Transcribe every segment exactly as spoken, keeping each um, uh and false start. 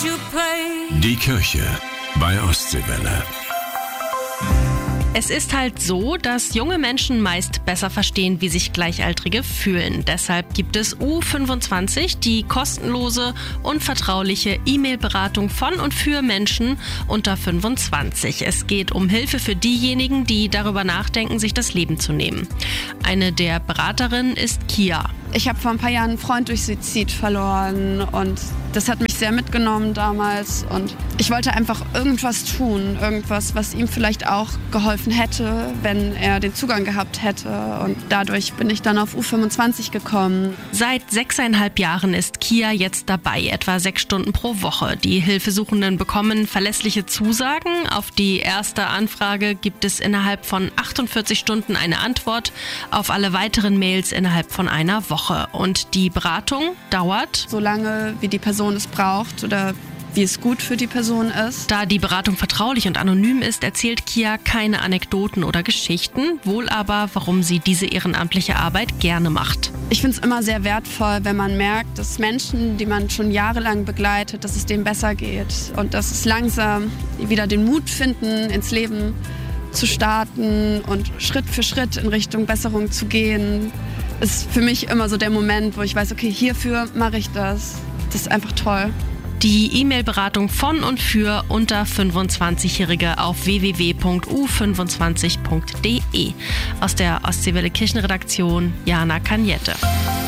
Die Kirche bei Ostseewelle. Es ist halt so, dass junge Menschen meist besser verstehen, wie sich Gleichaltrige fühlen. Deshalb gibt es U fünfundzwanzig, die kostenlose und vertrauliche E-Mail-Beratung von und für Menschen unter fünfundzwanzig. Es geht um Hilfe für diejenigen, die darüber nachdenken, sich das Leben zu nehmen. Eine der Beraterinnen ist Kia. Ich habe vor ein paar Jahren einen Freund durch Suizid verloren und das hat mich sehr mitgenommen damals. Und ich wollte einfach irgendwas tun, irgendwas, was ihm vielleicht auch geholfen hätte, wenn er den Zugang gehabt hätte. Und dadurch bin ich dann auf U fünfundzwanzig gekommen. Seit sechseinhalb Jahren ist Kia jetzt dabei, etwa sechs Stunden pro Woche. Die Hilfesuchenden bekommen verlässliche Zusagen. Auf die erste Anfrage gibt es innerhalb von achtundvierzig Stunden eine Antwort, auf alle weiteren Mails innerhalb von einer Woche. Und die Beratung dauert so lange, wie die Person es braucht oder wie es gut für die Person ist. Da die Beratung vertraulich und anonym ist, erzählt Kia keine Anekdoten oder Geschichten, wohl aber, warum sie diese ehrenamtliche Arbeit gerne macht. Ich finde es immer sehr wertvoll, wenn man merkt, dass Menschen, die man schon jahrelang begleitet, dass es denen besser geht und dass es langsam wieder den Mut finden, ins Leben zu starten und Schritt für Schritt in Richtung Besserung zu gehen. Ist für mich immer so der Moment, wo ich weiß, okay, hierfür mache ich das. Das ist einfach toll. Die E-Mail-Beratung von und für unter fünfundzwanzigjährige auf w w w punkt u fünfundzwanzig punkt d e. Aus der Ostseewelle Kirchenredaktion Jana Kanjette.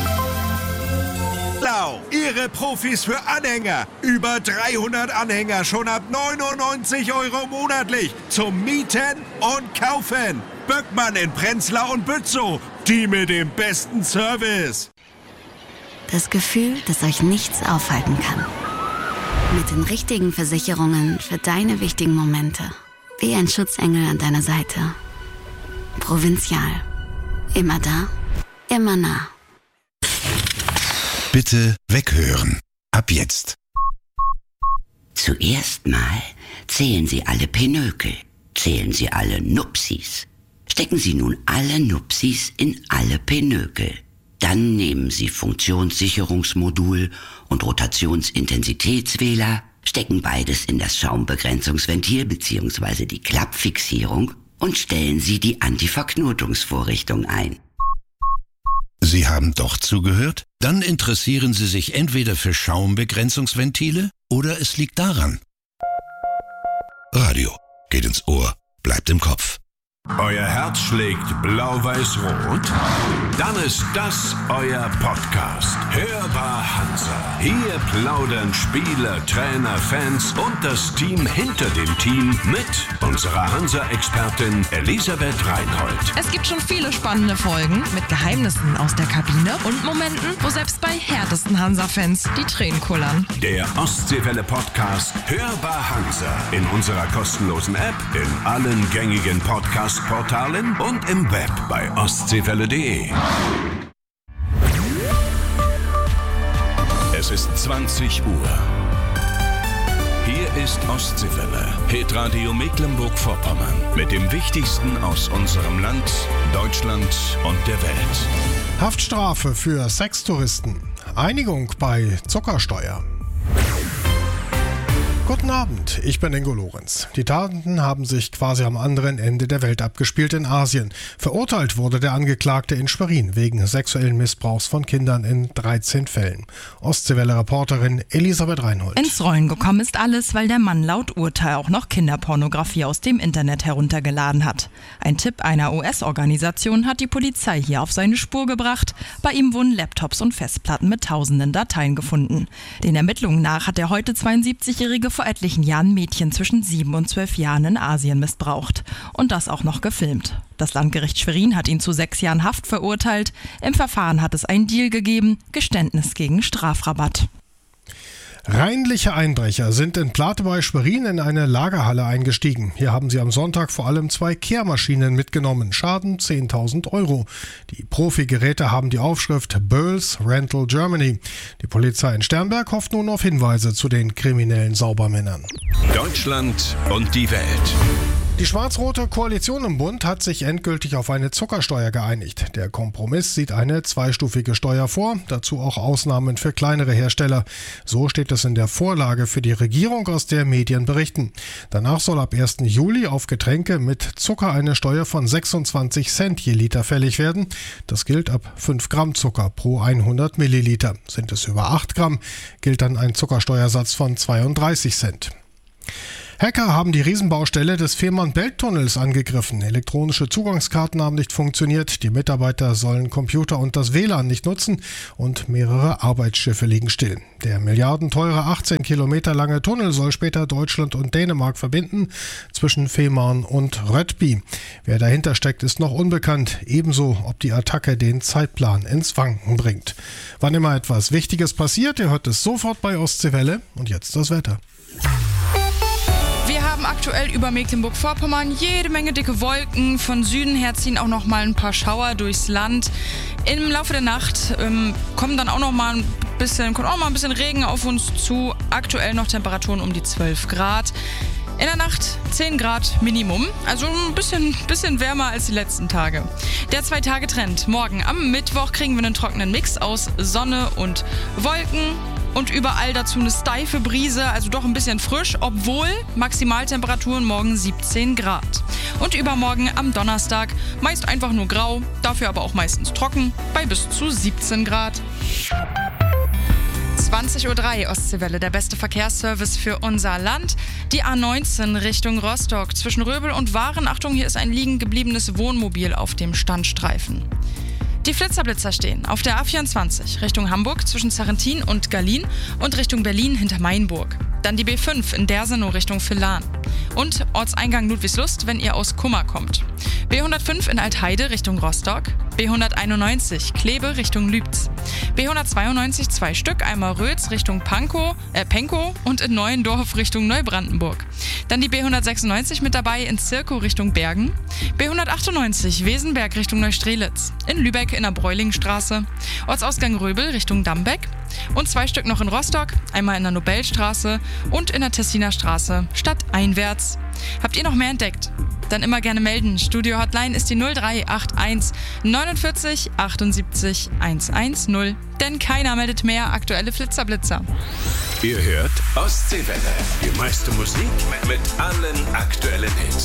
Ihre Profis für Anhänger. Über dreihundert Anhänger schon ab neunundneunzig Euro monatlich. Zum Mieten und Kaufen. Böckmann in Prenzlau und Bützow. Die mit dem besten Service. Das Gefühl, dass euch nichts aufhalten kann. Mit den richtigen Versicherungen für deine wichtigen Momente. Wie ein Schutzengel an deiner Seite. Provinzial. Immer da, immer nah. Bitte weghören. Ab jetzt. Zuerst mal zählen Sie alle Pinökel. Zählen Sie alle Nupsis. Stecken Sie nun alle Nupsis in alle Pinökel. Dann nehmen Sie Funktionssicherungsmodul und Rotationsintensitätswähler, stecken beides in das Schaumbegrenzungsventil bzw. die Klappfixierung und stellen Sie die Antiverknotungsvorrichtung ein. Sie haben doch zugehört? Dann interessieren Sie sich entweder für Schaumbegrenzungsventile oder es liegt daran. Radio geht ins Ohr, bleibt im Kopf. Euer Herz schlägt blau-weiß-rot? Dann ist das euer Podcast. Hörbar Hansa. Hier plaudern Spieler, Trainer, Fans und das Team hinter dem Team mit unserer Hansa-Expertin Elisabeth Reinhold. Es gibt schon viele spannende Folgen mit Geheimnissen aus der Kabine und Momenten, wo selbst bei härtesten Hansa-Fans die Tränen kullern. Der Ostseewelle-Podcast Hörbar Hansa in unserer kostenlosen App, in allen gängigen Podcasts Portalen und im Web bei ostseewelle punkt de. Es ist zwanzig Uhr. Hier ist Ostseewelle, Hitradio Mecklenburg-Vorpommern mit dem Wichtigsten aus unserem Land, Deutschland und der Welt. Haftstrafe für Sextouristen. Einigung bei Zuckersteuer. Guten Abend, ich bin Ingo Lorenz. Die Taten haben sich quasi am anderen Ende der Welt abgespielt, in Asien. Verurteilt wurde der Angeklagte in Schwerin wegen sexuellen Missbrauchs von Kindern in dreizehn Fällen. Ostseewelle-Reporterin Elisabeth Reinhold. Ins Rollen gekommen ist alles, weil der Mann laut Urteil auch noch Kinderpornografie aus dem Internet heruntergeladen hat. Ein Tipp einer U S-Organisation hat die Polizei hier auf seine Spur gebracht. Bei ihm wurden Laptops und Festplatten mit tausenden Dateien gefunden. Den Ermittlungen nach hat der heute zweiundsiebzigjährige vor etlichen Jahren Mädchen zwischen sieben und zwölf Jahren in Asien missbraucht. Und das auch noch gefilmt. Das Landgericht Schwerin hat ihn zu sechs Jahren Haft verurteilt. Im Verfahren hat es einen Deal gegeben, Geständnis gegen Strafrabatt. Reinliche Einbrecher sind in Plate bei Schwerin in eine Lagerhalle eingestiegen. Hier haben sie am Sonntag vor allem zwei Kehrmaschinen mitgenommen. Schaden zehntausend Euro. Die Profi-Geräte haben die Aufschrift Böls Rental Germany. Die Polizei in Sternberg hofft nun auf Hinweise zu den kriminellen Saubermännern. Deutschland und die Welt. Die schwarz-rote Koalition im Bund hat sich endgültig auf eine Zuckersteuer geeinigt. Der Kompromiss sieht eine zweistufige Steuer vor, dazu auch Ausnahmen für kleinere Hersteller. So steht es in der Vorlage für die Regierung, aus der Medien berichten. Danach soll ab ersten Juli auf Getränke mit Zucker eine Steuer von sechsundzwanzig Cent je Liter fällig werden. Das gilt ab fünf Gramm Zucker pro hundert Milliliter. Sind es über acht Gramm, gilt dann ein Zuckersteuersatz von zweiunddreißig Cent. Hacker haben die Riesenbaustelle des Fehmarn-Belt-Tunnels angegriffen. Elektronische Zugangskarten haben nicht funktioniert, die Mitarbeiter sollen Computer und das W L A N nicht nutzen und mehrere Arbeitsschiffe liegen still. Der milliardenteure achtzehn Kilometer lange Tunnel soll später Deutschland und Dänemark verbinden, zwischen Fehmarn und Rødby. Wer dahinter steckt, ist noch unbekannt, ebenso ob die Attacke den Zeitplan ins Wanken bringt. Wann immer etwas Wichtiges passiert, ihr hört es sofort bei Ostseewelle. Und jetzt das Wetter. Wir haben aktuell über Mecklenburg-Vorpommern jede Menge dicke Wolken. Von Süden her ziehen auch noch mal ein paar Schauer durchs Land. Im Laufe der Nacht ähm, kommen dann auch noch mal ein bisschen, kommt auch mal ein bisschen Regen auf uns zu. Aktuell noch Temperaturen um die zwölf Grad. In der Nacht zehn Grad Minimum, also ein bisschen, bisschen wärmer als die letzten Tage. Der Zwei-Tage-Trend. Morgen am Mittwoch kriegen wir einen trockenen Mix aus Sonne und Wolken. Und überall dazu eine steife Brise, also doch ein bisschen frisch, obwohl Maximaltemperaturen morgen siebzehn Grad. Und übermorgen am Donnerstag meist einfach nur grau, dafür aber auch meistens trocken, bei bis zu siebzehn Grad. zwanzig Uhr drei Ostseewelle, der beste Verkehrsservice für unser Land. Die A neunzehn Richtung Rostock zwischen Röbel und Waren. Achtung, hier ist ein liegen gebliebenes Wohnmobil auf dem Standstreifen. Die Flitzerblitzer stehen auf der A vierundzwanzig Richtung Hamburg zwischen Sarrentin und Gallien und Richtung Berlin hinter Mainburg. Dann die B fünf in Dersenow Richtung Villahn. Und Ortseingang Ludwigslust, wenn ihr aus Kummer kommt. B hundertfünf in Altheide Richtung Rostock. B hunderteinundneunzig Kleve Richtung Lübz. B hundertzweiundneunzig zwei Stück, einmal Rötz Richtung Pankow, äh, Penkow und in Neuendorf Richtung Neubrandenburg. Dann die B hundertsechsundneunzig mit dabei in Zirkow Richtung Bergen. B hundertachtundneunzig Wesenberg Richtung Neustrelitz. In Lübeck in der Bräulingstraße. Ortsausgang Röbel Richtung Dambeck. Und zwei Stück noch in Rostock, einmal in der Nobelstraße und in der Tessiner Straße, stadteinwärts. Habt ihr noch mehr entdeckt? Dann immer gerne melden. Studio Hotline ist die null drei acht eins neunundvierzig achtundsiebzig hundertzehn. Denn keiner meldet mehr aktuelle Flitzerblitzer. Ihr hört Ostseewelle. Die meiste Musik mit allen aktuellen Hits.